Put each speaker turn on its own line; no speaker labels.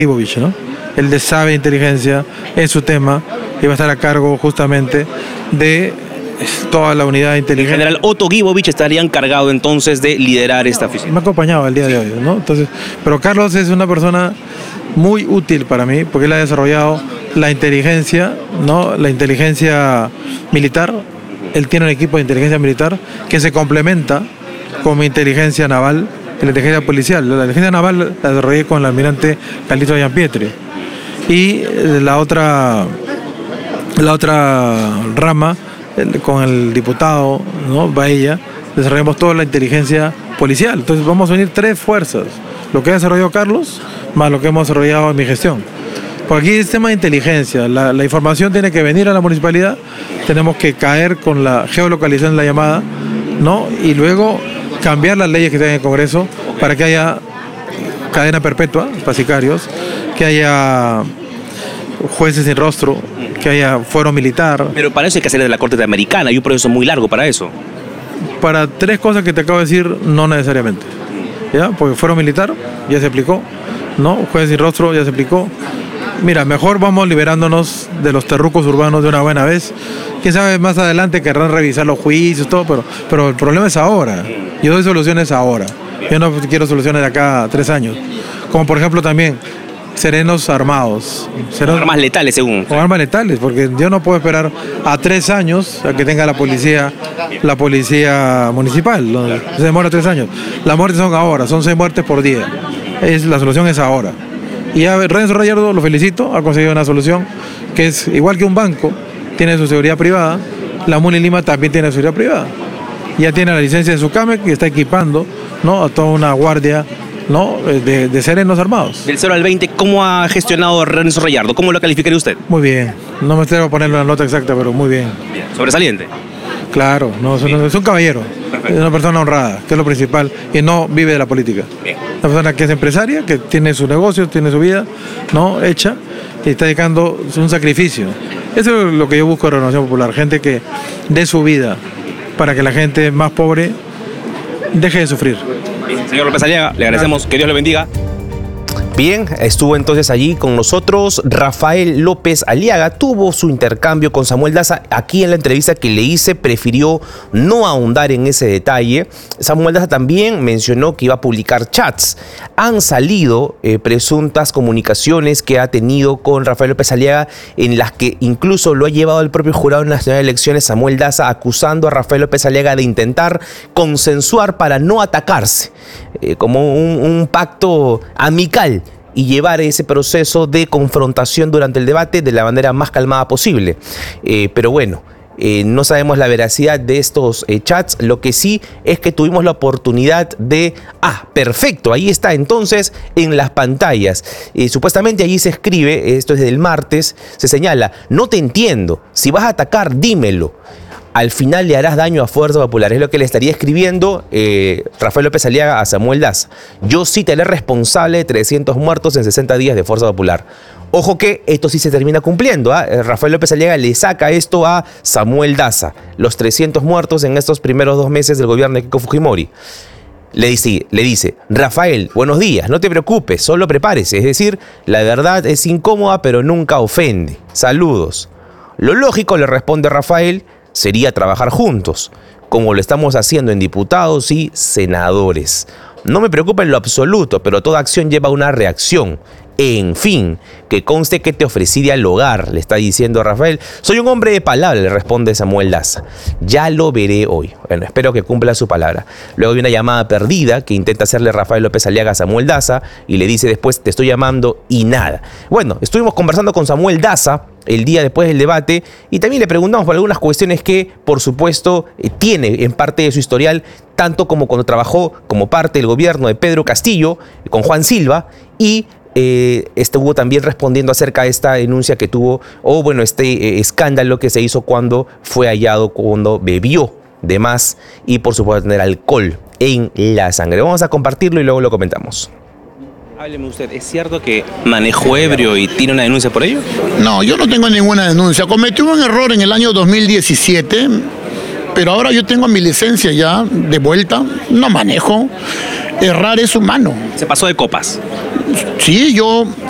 Gibovich, ¿no? Él sabe inteligencia, es su tema, y va a estar a cargo justamente de toda la unidad de inteligencia.
El general Otto Gibovich estaría encargado entonces de liderar esta oficina.
Me ha acompañado el día de hoy, ¿no? Entonces, pero Carlos es una persona muy útil para mí, porque él ha desarrollado la inteligencia, ¿no? La inteligencia militar. Él tiene un equipo de inteligencia militar que se complementa con mi inteligencia naval, la inteligencia policial. La inteligencia naval la desarrollé con el almirante Carlito Giampietri. Y la otra rama, con el diputado, ¿no? Baella, desarrollamos toda la inteligencia policial. Entonces vamos a unir tres fuerzas: lo que ha desarrollado Carlos, más lo que hemos desarrollado en mi gestión. Porque aquí es tema de inteligencia, la información tiene que venir a la municipalidad, tenemos que caer con la geolocalización de la llamada, ¿no? Y luego cambiar las leyes que están en el Congreso para que haya cadena perpetua para sicarios, que haya jueces sin rostro, que haya fuero militar.
Pero para eso hay que hacer de la Corte Interamericana, hay un proceso muy largo para eso.
Para tres cosas que te acabo de decir, no necesariamente, ¿ya? Porque fuero militar ya se aplicó, ¿no? Jueces sin rostro ya se aplicó. Mira, mejor vamos liberándonos de los terrucos urbanos de una buena vez. Quién sabe, más adelante querrán revisar los juicios, todo, pero el problema es ahora. Yo doy soluciones ahora. Yo no quiero soluciones de acá a 3 años. Como por ejemplo también serenos armados.
Con armas letales, según.
Con armas letales, porque yo no puedo esperar a 3 años a que tenga la policía municipal. ¿No? Se demora 3 años. Las muertes son ahora, son 6 muertes por día. La solución es ahora. Y a Renzo Rayardo, lo felicito, ha conseguido una solución que es igual que un banco, tiene su seguridad privada, la Muni Lima también tiene seguridad privada. Ya tiene la licencia de su CAMEC y está equipando, ¿no? A toda una guardia, ¿no? de serenos armados.
Del 0 al 20, ¿cómo ha gestionado Renzo Rayardo? ¿Cómo lo calificaría usted?
Muy bien, no me atrevo a ponerle una nota exacta, pero muy bien.
Sobresaliente.
Claro, no, es un caballero, es una persona honrada, que es lo principal, y no vive de la política.
Bien.
Una persona que es empresaria, que tiene su negocio, tiene su vida, ¿no? Hecha, y está dedicando un sacrificio. Eso es lo que yo busco en Renovación Popular, gente que dé su vida para que la gente más pobre deje de sufrir.
Bien, señor López Aliaga, le agradecemos, que Dios le bendiga. Bien, estuvo entonces allí con nosotros Rafael López Aliaga, tuvo su intercambio con Samuel Daza. Aquí en la entrevista que le hice prefirió no ahondar en ese detalle. Samuel Daza también mencionó que iba a publicar chats. Han salido presuntas comunicaciones que ha tenido con Rafael López Aliaga, en las que incluso lo ha llevado el propio Jurado Nacional de Elecciones, Samuel Daza, acusando a Rafael López Aliaga de intentar consensuar para no atacarse, como un pacto amical, y llevar ese proceso de confrontación durante el debate de la manera más calmada posible. Pero bueno, no sabemos la veracidad de estos chats. Lo que sí es que tuvimos la oportunidad de... perfecto, ahí está entonces en las pantallas. Supuestamente allí se escribe, esto es del martes, se señala: no te entiendo, si vas a atacar, dímelo. Al final le harás daño a Fuerza Popular. Es lo que le estaría escribiendo Rafael López Aliaga a Samuel Daza. Yo sí te haré responsable de 300 muertos en 60 días de Fuerza Popular. Ojo que esto sí se termina cumpliendo. Rafael López Aliaga le saca esto a Samuel Daza. Los 300 muertos en estos primeros 2 meses del gobierno de Keiko Fujimori. Le dice, Rafael, buenos días, no te preocupes, solo prepárese. Es decir, la verdad es incómoda, pero nunca ofende. Saludos. Lo lógico, le responde Rafael, sería trabajar juntos, como lo estamos haciendo en diputados y senadores. No me preocupa en lo absoluto, pero toda acción lleva una reacción. En fin, que conste que te ofrecí dialogar, le está diciendo Rafael. Soy un hombre de palabra, le responde Samuel Daza. Ya lo veré hoy. Bueno, espero que cumpla su palabra. Luego hay una llamada perdida que intenta hacerle Rafael López Aliaga a Samuel Daza y le dice después, te estoy llamando y nada. Bueno, estuvimos conversando con Samuel Daza el día después del debate y también le preguntamos por algunas cuestiones que, por supuesto, tiene en parte de su historial, tanto como cuando trabajó como parte del gobierno de Pedro Castillo con Juan Silva, y estuvo también respondiendo acerca de esta denuncia que tuvo, este escándalo que se hizo cuando fue hallado, cuando bebió de más y por supuesto tener alcohol en la sangre. Vamos a compartirlo y luego lo comentamos. Hábleme usted, ¿es cierto que manejó ebrio y tiene una denuncia por ello?
No, yo no tengo ninguna denuncia. Cometí un error en el año 2017, pero ahora yo tengo mi licencia ya de vuelta, no manejo. Errar es humano.
Se pasó de copas.
Sí, yo